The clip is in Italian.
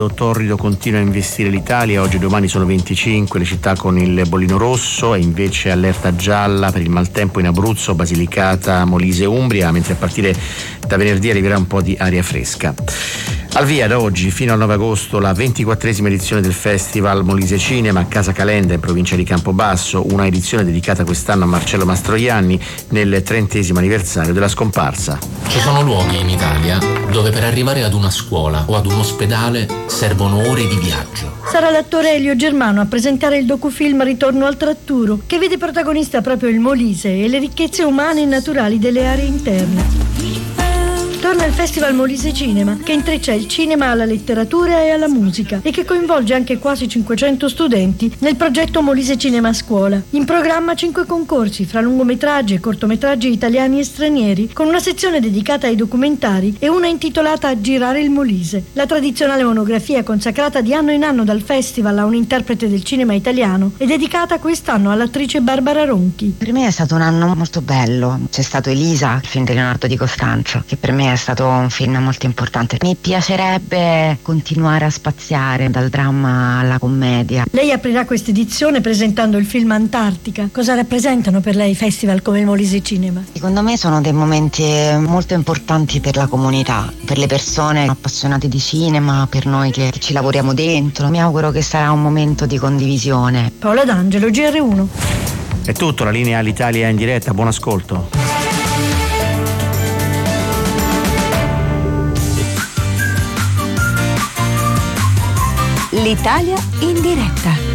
Torrido continua a investire l'Italia, oggi e domani sono 25 le città con il bollino rosso, e invece allerta gialla per il maltempo in Abruzzo, Basilicata, Molise e Umbria, mentre a partire da venerdì arriverà un po' di aria fresca. Al via da oggi fino al 9 agosto la 24esima edizione del Festival Molise Cinema a Casa Calenda in provincia di Campobasso, una edizione dedicata quest'anno a Marcello Mastroianni nel 30° anniversario della scomparsa. Ci sono luoghi in Italia dove per arrivare ad una scuola o ad un ospedale servono ore di viaggio. Sarà l'attore Elio Germano a presentare il docufilm Ritorno al Tratturo, che vede protagonista proprio il Molise e le ricchezze umane e naturali delle aree interne. Torna il Festival Molise Cinema, che intreccia il cinema alla letteratura e alla musica e che coinvolge anche quasi 500 studenti nel progetto Molise Cinema Scuola. In programma 5 concorsi fra lungometraggi e cortometraggi italiani e stranieri, con una sezione dedicata ai documentari e una intitolata A girare il Molise. La tradizionale monografia consacrata di anno in anno dal festival a un interprete del cinema italiano è dedicata quest'anno all'attrice Barbara Ronchi. Per me è stato un anno molto bello. C'è stato Elisa, il film di Leonardo Di Costanzo, che per me è stato un film molto importante. Mi piacerebbe continuare a spaziare dal dramma alla commedia. Lei aprirà questa edizione presentando il film Antartica. Cosa rappresentano per lei festival come il Molise Cinema? Secondo me sono dei momenti molto importanti per la comunità, per le persone appassionate di cinema, per noi che ci lavoriamo dentro. Mi auguro che sarà un momento di condivisione. Paola D'Angelo, GR1. È tutto, la linea all'Italia in diretta, buon ascolto. L'Italia in diretta.